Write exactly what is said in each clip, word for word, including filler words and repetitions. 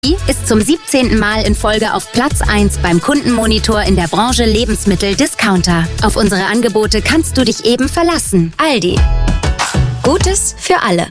ist zum siebzehnten Mal in Folge auf Platz eins beim Kundenmonitor in der Branche Lebensmittel-Discounter. Auf unsere Angebote kannst du dich eben verlassen. Aldi. Gutes für alle.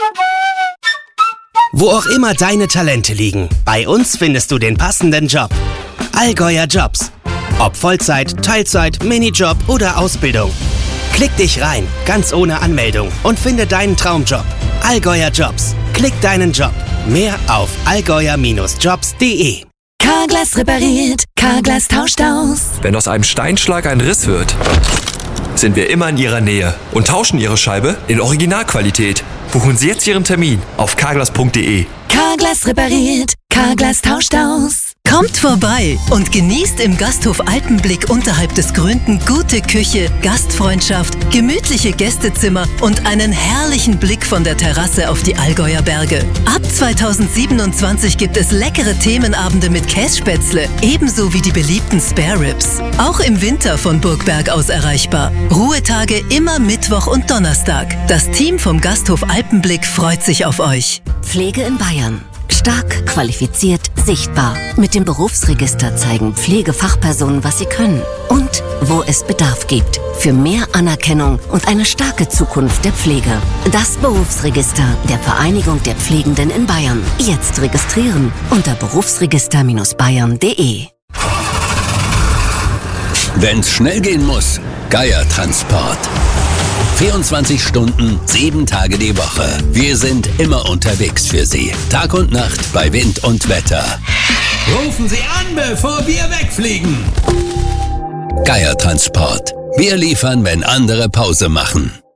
Wo auch immer deine Talente liegen, bei uns findest du den passenden Job. Allgäuer Jobs. Ob Vollzeit, Teilzeit, Minijob oder Ausbildung. Klick dich rein, ganz ohne Anmeldung und finde deinen Traumjob. Allgäuer Jobs. Klick deinen Job. Mehr auf allgäuer Jobs punkt de. Carglass repariert, Carglass tauscht aus. Wenn aus einem Steinschlag ein Riss wird, sind wir immer in Ihrer Nähe und tauschen Ihre Scheibe in Originalqualität. Buchen Sie jetzt Ihren Termin auf carglass punkt de. Carglass repariert, Carglass tauscht aus. Kommt vorbei und genießt im Gasthof Alpenblick unterhalb des Gründen gute Küche, Gastfreundschaft, gemütliche Gästezimmer und einen herrlichen Blick von der Terrasse auf die Allgäuer Berge. Ab zweitausendsiebenundzwanzig gibt es leckere Themenabende mit Kässpätzle, ebenso wie die beliebten Spare Ribs. Auch im Winter von Burgberg aus erreichbar. Ruhetage immer Mittwoch und Donnerstag. Das Team vom Gasthof Alpenblick freut sich auf euch. Pflege in Bayern. Stark, qualifiziert, sichtbar. Mit dem Berufsregister zeigen Pflegefachpersonen, was sie können und wo es Bedarf gibt. Für mehr Anerkennung und eine starke Zukunft der Pflege. Das Berufsregister der Vereinigung der Pflegenden in Bayern. Jetzt registrieren unter berufsregister Bindestrich bayern punkt de. Wenn's schnell gehen muss, Geier Transport. vierundzwanzig Stunden, sieben Tage die Woche. Wir sind immer unterwegs für Sie. Tag und Nacht bei Wind und Wetter. Rufen Sie an, bevor wir wegfliegen. Geier Transport. Wir liefern, wenn andere Pause machen.